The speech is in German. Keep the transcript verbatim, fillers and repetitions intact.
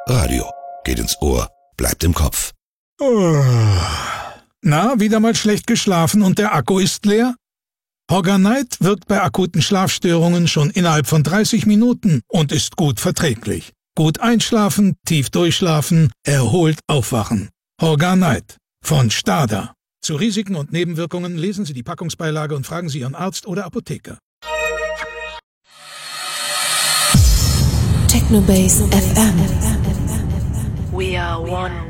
Radio geht ins Ohr, bleibt im Kopf. Na, wieder mal schlecht geschlafen und der Akku ist leer? Horganite wirkt bei akuten Schlafstörungen schon innerhalb von dreißig Minuten und ist gut verträglich. Gut einschlafen, tief durchschlafen, erholt aufwachen. Horganite von Stada. Zu Risiken und Nebenwirkungen lesen Sie die Packungsbeilage und fragen Sie Ihren Arzt oder Apotheker. Technobase F M. We are one.